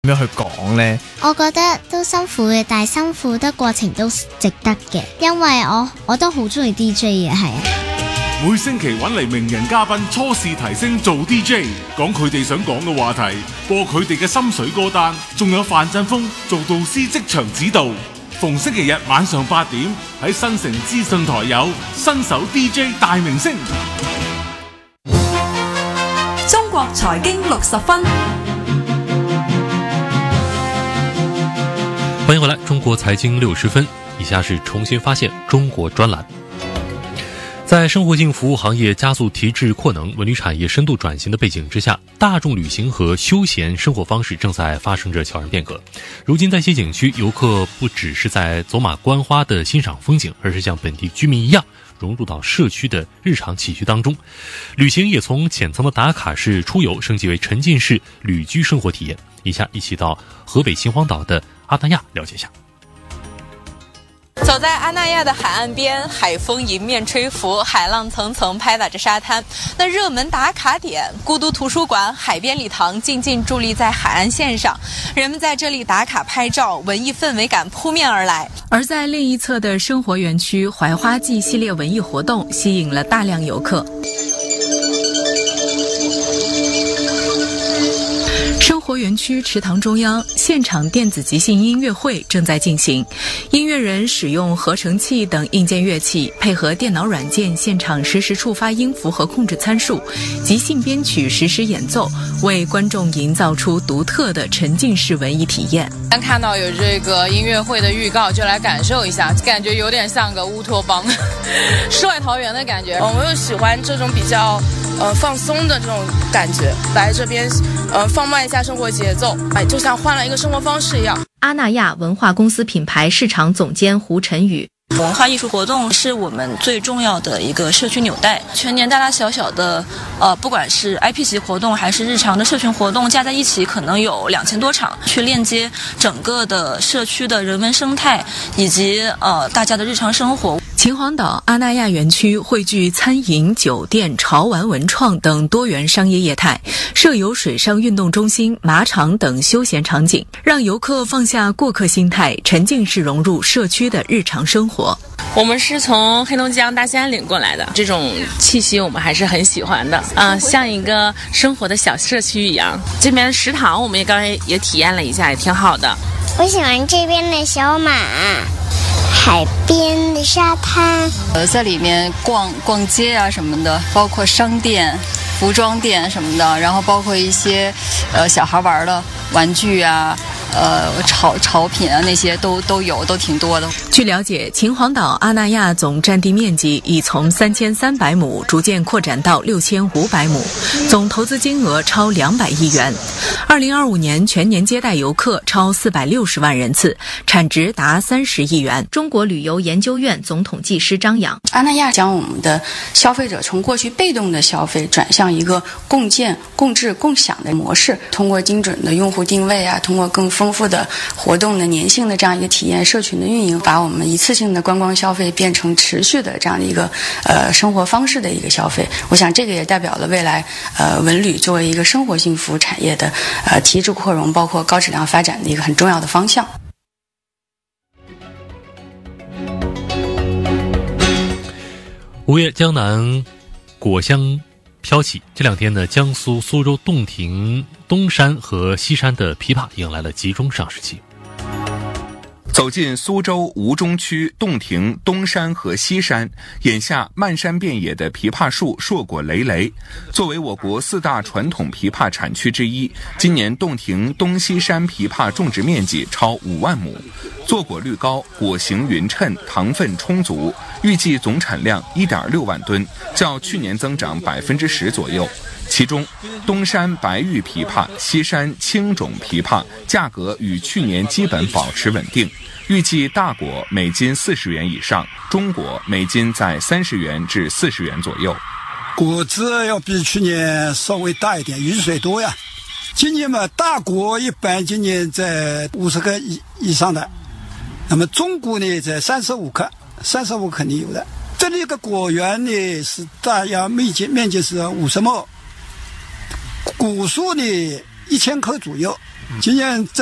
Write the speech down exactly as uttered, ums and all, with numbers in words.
點樣去講呢？ 我覺得都辛苦嘅，但係辛苦得過程都值得嘅，因為我我都好中意 D J 嘅，係啊。 每星期揾嚟名人嘉賓初試提升做 D J， 講佢哋想講嘅話題，播佢哋嘅心水歌單，仲有范振鋒做導師即場指導。逢星期日晚上八點喺新城資訊台有新手 D J 大明星。 中國財經六十分。 欢迎回来，中国财经六十分。以下是重新发现中国专栏。在生活性服务行业加速提质扩能、文旅产业深度转型的背景之下，大众旅行和休闲生活方式正在发生着悄然变革。如今在一些景区，游客不只是在走马观花的欣赏风景，而是像本地居民一样融入到社区的日常起居当中。旅行也从浅层的打卡式出游升级为沉浸式旅居生活体验。以下一起到河北秦皇岛的阿那亚了解一下。 走在阿那亚的海岸边，海风迎面吹拂，海浪层层拍打着沙滩。那热门打卡点孤独图书馆、海边礼堂静静伫立在海岸线上，人们在这里打卡拍照，文艺氛围感扑面而来。 而在另一侧的生活园区，槐花季系列文艺活动吸引了大量游客。生活园区池塘中央，现场电子即兴音乐会正在进行。音乐人使用合成器等硬件乐器，配合电脑软件，现场实时触发音符和控制参数，即兴编曲，实时演奏，为观众营造出独特的沉浸式文艺体验。 看到有这个音乐会的预告，就来感受一下，感觉有点像个乌托邦、世外桃源的感觉。 我又喜欢这种比较呃放松的这种感觉，来这边呃放慢一下生活节奏，哎，就像换了一个生活方式一样。 阿那亚文化公司品牌市场总监胡晨宇。 文化艺术活动是我们最重要的一个社区纽带，全年大大小小的呃，不管是 I P 级活动还是日常的社群活动，加在一起可能有两千多场，去链接整个的社区的人文生态以及呃大家的日常生活。 秦皇岛阿那亚园区汇聚餐饮、酒店、潮玩文创等多元商业业态，设有水上运动中心、马场等休闲场景，让游客放下过客心态，沉浸式融入社区的日常生活。 我们是从黑龙江大兴安岭过来的，这种气息我们还是很喜欢的啊、呃，像一个生活的小社区一样。这边的食堂我们也刚才也体验了一下，也挺好的。 我喜欢这边的小马，海边的沙滩， 呃，在里面逛逛街啊什么的，包括商店、服装店什么的，然后包括一些呃小孩玩的玩具啊。呃，潮潮品啊，那些都都有，都挺多的。 据了解，秦皇岛阿那亚总占地面积已从三千三百亩逐渐扩展到六千五百亩，总投资金额超两百亿元。二零二五年全年接待游客超四百六十万人次，产值达三十亿元。中国旅游研究院总统计师张扬， 阿那亚将我们的消费者从过去被动的消费转向一个共建、共治、共享的模式，通过精准的用户定位啊，通过更丰富的活动的粘性的这样一个体验社群的运营，把我们一次性的观光消费变成持续的这样的一个呃生活方式的一个消费。我想这个也代表了未来呃文旅作为一个生活性服务产业的呃提质扩容，包括高质量发展的一个很重要的方向。 五月江南果香飘起，这两天呢，江苏苏州洞庭东山和西山的枇杷迎来了集中上市期。 走进苏州吴中区洞庭东山和西山，眼下漫山遍野的枇杷树硕果累累。作为我国四大传统枇杷产区之一，今年洞庭东西山枇杷种植面积超五万亩，坐果率高，果形匀称，糖分充足，预计总产量 一点六万吨，较去年增长百分之十左右。其中，东山白玉枇杷、西山青种枇杷价格与去年基本保持稳定，预计大果每斤四十元以上，中果每斤在三十元至四十元左右。 果子要比去年稍微大一点，雨水多呀。今年嘛，大果一般今年在五十克以以上的，那么中果呢在三十五克，三十五肯定有的。这里个果园呢是大约面积面积是五十亩，果树呢一千棵左右。今年这